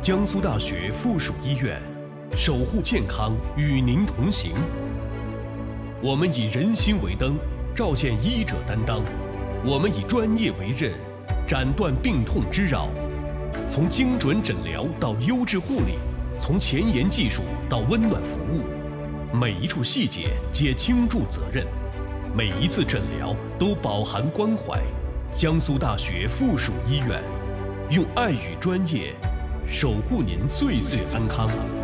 江苏大学附属医院，守护健康，与您同行。我们以人心为灯，照见医者担当；我们以专业为刃，斩断病痛之扰。从精准诊疗到优质护理，从前沿技术到温暖服务，每一处细节皆倾注责任，每一次诊疗都饱含关怀。江苏大学附属医院，用爱与专业守护您岁岁安康。